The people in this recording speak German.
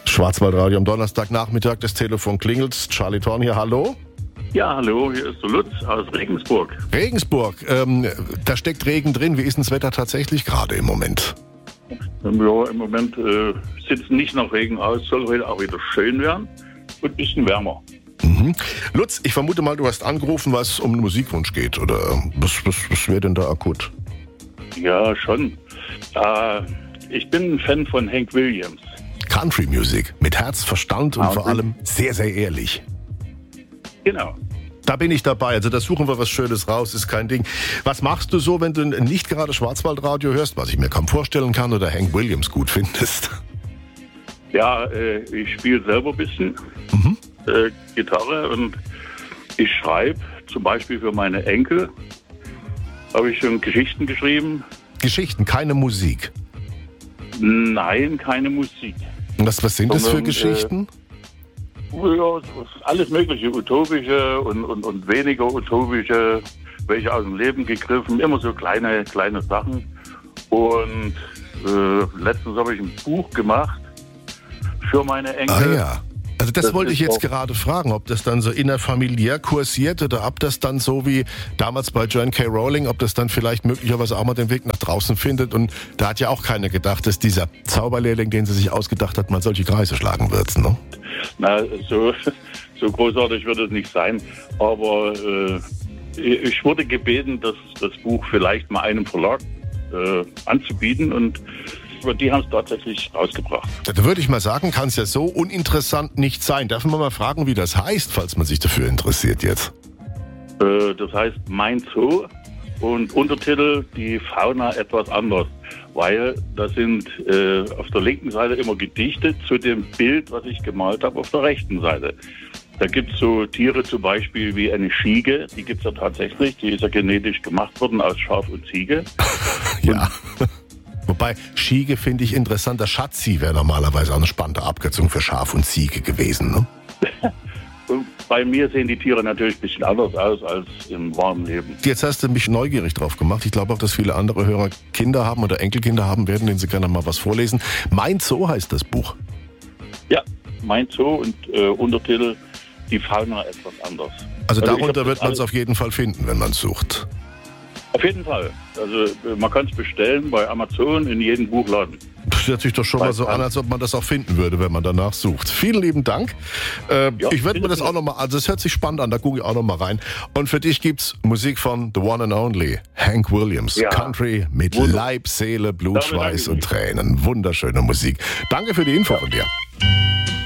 Schwarzwaldradio am Donnerstagnachmittag, das Telefon klingelt. Charlie Thorn hier, hallo? Ja, hallo, hier ist der Lutz aus Regensburg. Regensburg, da steckt Regen drin. Wie ist denn das Wetter tatsächlich gerade im Moment? Ja, im Moment sitzt nicht noch Regen aus, soll heute auch wieder schön werden und ein bisschen wärmer. Mhm. Lutz, ich vermute mal, du hast angerufen, weil es um einen Musikwunsch geht, oder was wäre denn da akut? Ja, schon. Ich bin ein Fan von Hank Williams. Country Music mit Herz, Verstand und vor allem sehr, sehr ehrlich. Genau. Da bin ich dabei, also da suchen wir was Schönes raus, ist kein Ding. Was machst du so, wenn du nicht gerade Schwarzwaldradio hörst, was ich mir kaum vorstellen kann, oder Hank Williams gut findest? Ja, ich spiele selber ein bisschen Gitarre und ich schreibe zum Beispiel für meine Enkel, habe ich schon Geschichten geschrieben. Geschichten, keine Musik? Nein, keine Musik. Und was sind das für Geschichten? Ja, alles mögliche, utopische und weniger utopische, welche aus dem Leben gegriffen, immer so kleine Sachen. Und letztens habe ich ein Buch gemacht für meine Enkel. Ah ja, also das wollte ich jetzt gerade fragen, ob das dann so innerfamiliär kursiert oder ob das dann so wie damals bei Joanne K. Rowling, ob das dann vielleicht möglicherweise auch mal den Weg nach draußen findet. Und da hat ja auch keiner gedacht, dass dieser Zauberlehrling, den sie sich ausgedacht hat, mal solche Kreise schlagen wird, ne? Na, so großartig wird es nicht sein, aber ich wurde gebeten, das Buch vielleicht mal einem Verlag anzubieten und die haben es tatsächlich rausgebracht. Da würde ich mal sagen, kann es ja so uninteressant nicht sein. Darf man mal fragen, wie das heißt, falls man sich dafür interessiert jetzt? Das heißt Mein Zoo und Untertitel Die Fauna etwas anders. Weil da sind auf der linken Seite immer Gedichte zu dem Bild, was ich gemalt habe, auf der rechten Seite. Da gibt es so Tiere zum Beispiel wie eine Schiege, die gibt es ja tatsächlich, die ist ja genetisch gemacht worden aus Schaf und Ziege. Ja. Wobei, Schiege finde ich interessant. Der Schatzi wäre normalerweise auch eine spannende Abkürzung für Schaf und Ziege gewesen, ne? Und bei mir sehen die Tiere natürlich ein bisschen anders aus als im wahren Leben. Jetzt hast du mich neugierig drauf gemacht. Ich glaube auch, dass viele andere Hörer Kinder haben oder Enkelkinder haben werden, denen sie gerne mal was vorlesen. Mein Zoo heißt das Buch. Ja, Mein Zoo und Untertitel Die Fauna etwas anders. Also darunter wird man es auf jeden Fall finden, wenn man es sucht. Auf jeden Fall. Also man kann es bestellen bei Amazon in jedem Buchladen. Das hört sich doch schon mal so an, als ob man das auch finden würde, wenn man danach sucht. Vielen lieben Dank. Ich werde mir das auch nochmal, also es hört sich spannend an, da gucke ich auch nochmal rein. Und für dich gibt's Musik von The One and Only, Hank Williams. Ja. Country mit Leib, Seele, Blut, Schweiß und Tränen. Wunderschöne Musik. Danke für die Info von dir.